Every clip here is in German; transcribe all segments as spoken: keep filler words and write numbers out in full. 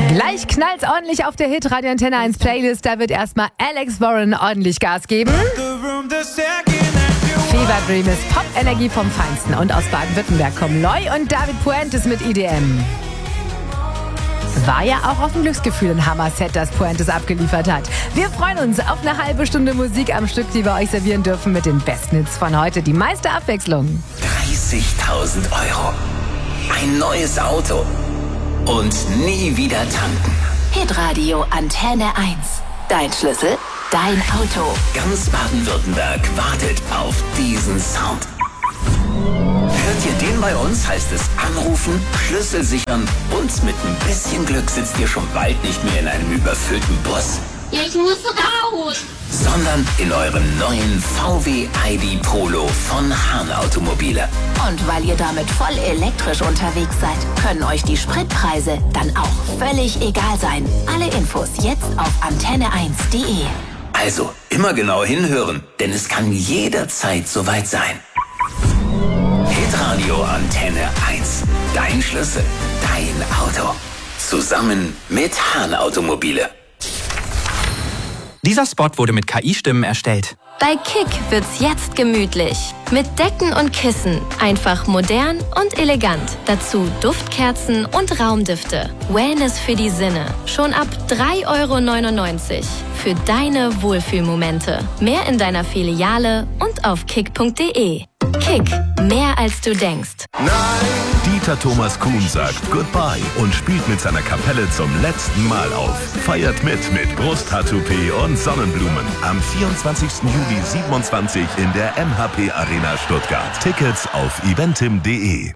Gleich knallt's ordentlich auf der Hit-Radio Antenne eins Playlist. Da wird erstmal Alex Warren ordentlich Gas geben. Fever Dream ist Pop-Energie vom Feinsten. Und aus Baden-Württemberg kommen Loy und David Puentes mit I D M. War ja auch auf ein Glücksgefühl ein Hammer-Set, das Puentes abgeliefert hat. Wir freuen uns auf eine halbe Stunde Musik am Stück, die wir euch servieren dürfen mit den besten Hits von heute. Die meiste Abwechslung. dreißigtausend Euro. Ein neues Auto. Und nie wieder tanken. Hitradio Antenne eins. Dein Schlüssel, dein Auto. Ganz Baden-Württemberg wartet auf diesen Sound. Hört ihr den bei uns, heißt es anrufen, Schlüssel sichern und mit ein bisschen Glück sitzt ihr schon bald nicht mehr in einem überfüllten Bus. Ich muss raus! Sondern in eurem neuen V W I D Polo von Hahn Automobile. Und weil ihr damit voll elektrisch unterwegs seid, können euch die Spritpreise dann auch völlig egal sein. Alle Infos jetzt auf antenne eins punkt de. Also immer genau hinhören, denn es kann jederzeit soweit sein. Hitradio Antenne eins. Dein Schlüssel, dein Auto. Zusammen mit Hahn Automobile. Dieser Spot wurde mit K I-Stimmen erstellt. Bei Kick wird's jetzt gemütlich. Mit Decken und Kissen. Einfach modern und elegant. Dazu Duftkerzen und Raumdüfte. Wellness für die Sinne. Schon ab drei Euro neunundneunzig. Für deine Wohlfühlmomente. Mehr in deiner Filiale und auf kick punkt de. Kick. Mehr als du denkst. Nein! Dieter Thomas Kuhn sagt Goodbye und spielt mit seiner Kapelle zum letzten Mal auf. Feiert mit mit Brusttattoo-P und Sonnenblumen. Am vierundzwanzigsten Juli siebenundzwanzig in der M H P Arena Stuttgart. Tickets auf eventim punkt de.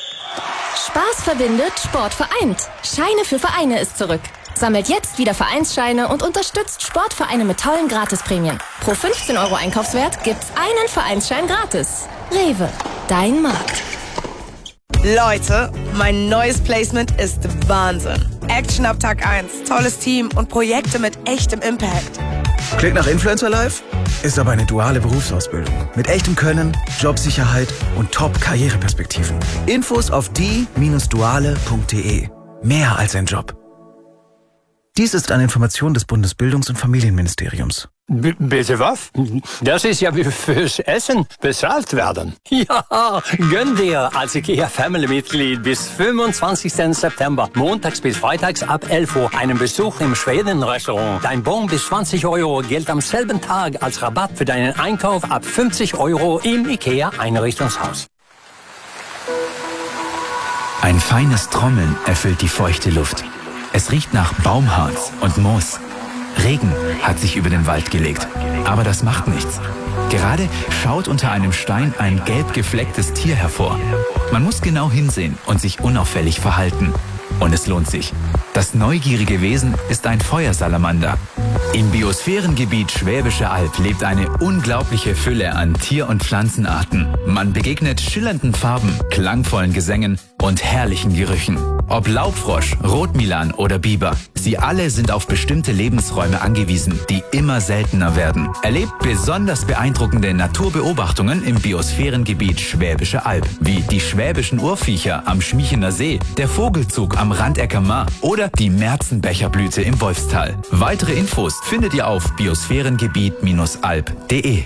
Spaß verbindet, Sport vereint. Scheine für Vereine ist zurück. Sammelt jetzt wieder Vereinsscheine und unterstützt Sportvereine mit tollen Gratisprämien. Pro fünfzehn Euro Einkaufswert gibt's einen Vereinsschein gratis. Rewe, dein Markt. Leute, mein neues Placement ist Wahnsinn. Action ab Tag eins, tolles Team und Projekte mit echtem Impact. Klingt nach Influencer Life? Ist aber eine duale Berufsausbildung. Mit echtem Können, Jobsicherheit und Top-Karriereperspektiven. Infos auf die Bindestrich duale Punkt de. Mehr als ein Job. Dies ist eine Information des Bundesbildungs- und Familienministeriums. B- bitte was? Das ist ja wie fürs Essen bezahlt werden. Ja, gönn dir als IKEA Family-Mitglied bis fünfundzwanzigsten September, montags bis freitags ab elf Uhr, einen Besuch im Schweden-Restaurant. Dein Bon bis zwanzig Euro gilt am selben Tag als Rabatt für deinen Einkauf ab fünfzig Euro im IKEA-Einrichtungshaus. Ein feines Trommeln erfüllt die feuchte Luft. Es riecht nach Baumharz und Moos. Regen hat sich über den Wald gelegt. Aber das macht nichts. Gerade schaut unter einem Stein ein gelb geflecktes Tier hervor. Man muss genau hinsehen und sich unauffällig verhalten. Und es lohnt sich. Das neugierige Wesen ist ein Feuersalamander. Im Biosphärengebiet Schwäbische Alb lebt eine unglaubliche Fülle an Tier- und Pflanzenarten. Man begegnet schillernden Farben, klangvollen Gesängen und herrlichen Gerüchen. Ob Laubfrosch, Rotmilan oder Biber, sie alle sind auf bestimmte Lebensräume angewiesen, die immer seltener werden. Erlebt besonders beeindruckende Naturbeobachtungen im Biosphärengebiet Schwäbische Alb, wie die schwäbischen Urviecher am Schmiechener See, der Vogelzug am Randecker Maar oder die Märzenbecherblüte im Wolfstal. Weitere Infos findet ihr auf biosphärengebiet alb punkt de.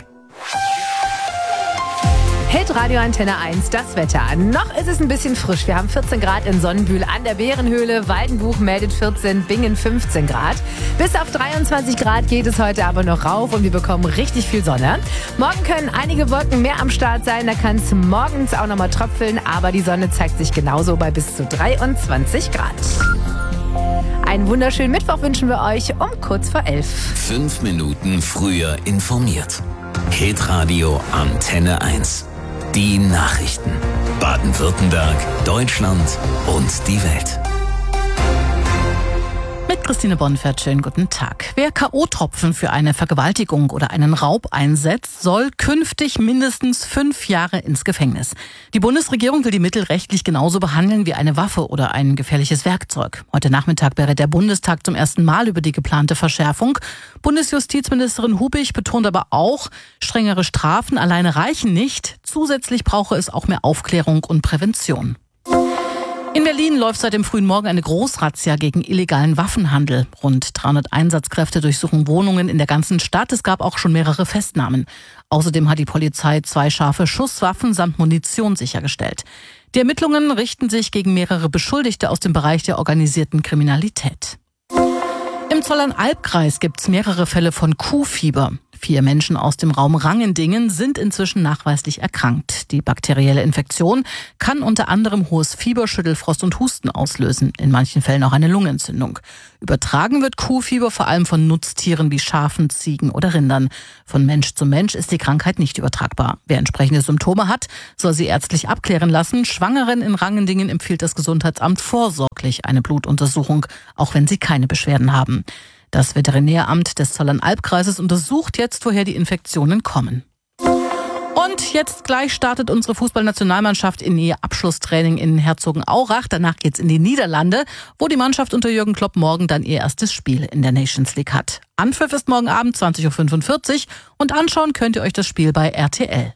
Hitradio Antenne eins, das Wetter. Noch ist es ein bisschen frisch. Wir haben vierzehn Grad in Sonnenbühl an der Bärenhöhle. Waldenbuch meldet vierzehn, Bingen fünfzehn Grad. Bis auf dreiundzwanzig Grad geht es heute aber noch rauf und wir bekommen richtig viel Sonne. Morgen können einige Wolken mehr am Start sein. Da kann es morgens auch nochmal tröpfeln. Aber die Sonne zeigt sich genauso bei bis zu dreiundzwanzig Grad. Einen wunderschönen Mittwoch wünschen wir euch um kurz vor elf. Fünf Minuten früher informiert. Hitradio Antenne eins. Die Nachrichten. Baden-Württemberg, Deutschland und die Welt. Mit Christine Bonfert, schönen guten Tag. Wer K O-Tropfen für eine Vergewaltigung oder einen Raub einsetzt, soll künftig mindestens fünf Jahre ins Gefängnis. Die Bundesregierung will die Mittel rechtlich genauso behandeln wie eine Waffe oder ein gefährliches Werkzeug. Heute Nachmittag berät der Bundestag zum ersten Mal über die geplante Verschärfung. Bundesjustizministerin Hubig betont aber auch, strengere Strafen alleine reichen nicht. Zusätzlich brauche es auch mehr Aufklärung und Prävention. In Berlin läuft seit dem frühen Morgen eine Großrazzia gegen illegalen Waffenhandel. Rund dreihundert Einsatzkräfte durchsuchen Wohnungen in der ganzen Stadt. Es gab auch schon mehrere Festnahmen. Außerdem hat die Polizei zwei scharfe Schusswaffen samt Munition sichergestellt. Die Ermittlungen richten sich gegen mehrere Beschuldigte aus dem Bereich der organisierten Kriminalität. Im Zollernalbkreis gibt es mehrere Fälle von Kuhfieber. Vier Menschen aus dem Raum Rangendingen sind inzwischen nachweislich erkrankt. Die bakterielle Infektion kann unter anderem hohes Fieber, Schüttelfrost und Husten auslösen, in manchen Fällen auch eine Lungenentzündung. Übertragen wird Kuhfieber vor allem von Nutztieren wie Schafen, Ziegen oder Rindern. Von Mensch zu Mensch ist die Krankheit nicht übertragbar. Wer entsprechende Symptome hat, soll sie ärztlich abklären lassen. Schwangeren in Rangendingen empfiehlt das Gesundheitsamt vorsorglich eine Blutuntersuchung, auch wenn sie keine Beschwerden haben. Das Veterinäramt des Zollernalbkreises untersucht jetzt, woher die Infektionen kommen. Und jetzt gleich startet unsere Fußballnationalmannschaft in ihr Abschlusstraining in Herzogenaurach. Danach geht's in die Niederlande, wo die Mannschaft unter Jürgen Klopp morgen dann ihr erstes Spiel in der Nations League hat. Anpfiff ist morgen Abend zwanzig Uhr fünfundvierzig und anschauen könnt ihr euch das Spiel bei R T L.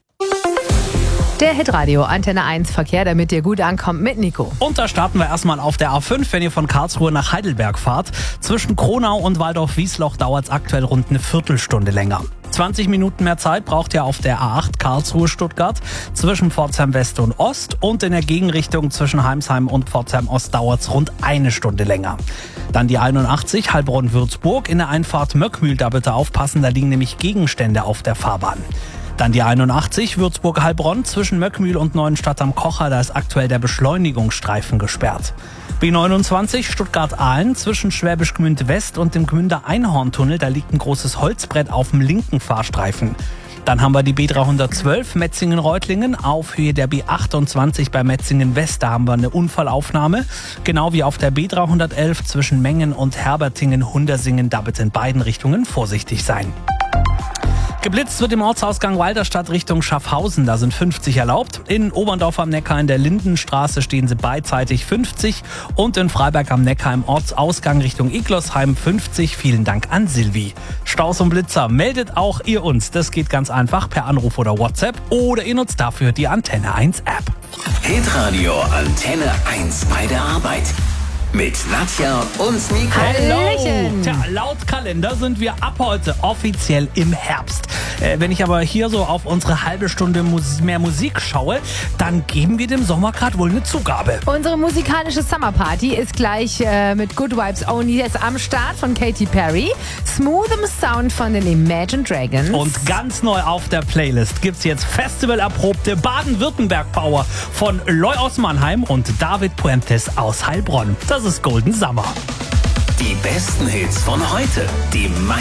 Der Hitradio Antenne eins Verkehr, damit ihr gut ankommt mit Nico. Und da starten wir erstmal auf der A fünf, wenn ihr von Karlsruhe nach Heidelberg fahrt. Zwischen Kronau und Waldorf-Wiesloch dauert es aktuell rund eine Viertelstunde länger. zwanzig Minuten mehr Zeit braucht ihr auf der A acht Karlsruhe-Stuttgart zwischen Pforzheim West und Ost, und in der Gegenrichtung zwischen Heimsheim und Pforzheim Ost dauert es rund eine Stunde länger. Dann die einundachtzig Heilbronn-Würzburg in der Einfahrt Möckmühl, da bitte aufpassen, da liegen nämlich Gegenstände auf der Fahrbahn. Dann die einundachtzig Würzburg-Heilbronn zwischen Möckmühl und Neuenstadt am Kocher, da ist aktuell der Beschleunigungsstreifen gesperrt. B neunundzwanzig Stuttgart-Ahlen zwischen Schwäbisch Gmünd West und dem Gmünder Einhorntunnel, da liegt ein großes Holzbrett auf dem linken Fahrstreifen. Dann haben wir die B dreihundertzwölf Metzingen-Reutlingen auf Höhe der B achtundzwanzig bei Metzingen West, da haben wir eine Unfallaufnahme. Genau wie auf der B dreihundertelf zwischen Mengen und Herbertingen-Hundersingen, da bitte in beiden Richtungen vorsichtig sein. Geblitzt wird im Ortsausgang Walderstadt Richtung Schaffhausen, da sind fünfzig erlaubt. In Oberndorf am Neckar in der Lindenstraße stehen sie beidseitig fünfzig und in Freiberg am Neckar im Ortsausgang Richtung Iglosheim fünfzig. Vielen Dank an Silvi. Staus und Blitzer meldet auch ihr uns. Das geht ganz einfach per Anruf oder WhatsApp oder ihr nutzt dafür die Antenne eins App. Hitradio Antenne eins bei der Arbeit. Mit Nadja und Nico. Hallöchen. Tja, laut Kalender sind wir ab heute offiziell im Herbst. Äh, wenn ich aber hier so auf unsere halbe Stunde Mus- mehr Musik schaue, dann geben wir dem Sommer gerade wohl eine Zugabe. Unsere musikalische Summerparty ist gleich äh, mit Good Vibes Only jetzt am Start von Katy Perry. Smooth'em Sound von den Imagine Dragons. Und ganz neu auf der Playlist gibt's jetzt festivalerprobte Baden-Württemberg-Power von Loy aus Mannheim und David Puentes aus Heilbronn. Das ist Golden Summer. Die besten Hits von heute. Die